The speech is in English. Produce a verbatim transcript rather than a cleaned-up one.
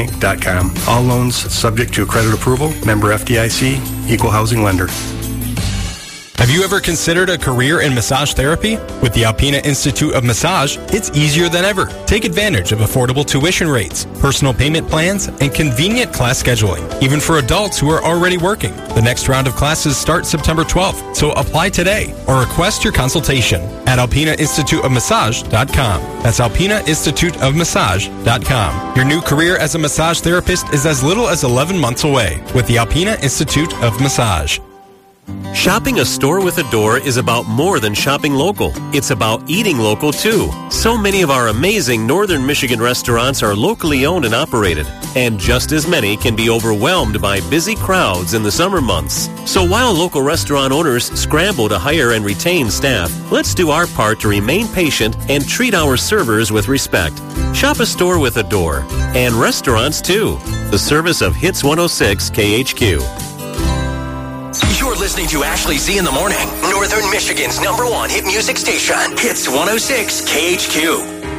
bank dot com. All loans subject to credit approval. Member F D I C, Equal Housing Lender. Have you ever considered a career in massage therapy? With the Alpena Institute of Massage, it's easier than ever. Take advantage of affordable tuition rates, personal payment plans, and convenient class scheduling, even for adults who are already working. The next round of classes starts September twelfth, so apply today or request your consultation at alpena institute of massage dot com. That's alpena institute of massage dot com. Your new career as a massage therapist is as little as eleven months away with the Alpena Institute of Massage. Shopping a store with a door is about more than shopping local. It's about eating local, too. So many of our amazing Northern Michigan restaurants are locally owned and operated, and just as many can be overwhelmed by busy crowds in the summer months. So while local restaurant owners scramble to hire and retain staff, let's do our part to remain patient and treat our servers with respect. Shop a store with a door, and restaurants, too. The service of Hits one oh six K H Q. You're listening to Ashley Z in the Morning, Northern Michigan's number one hit music station, Hits one oh six K H Q.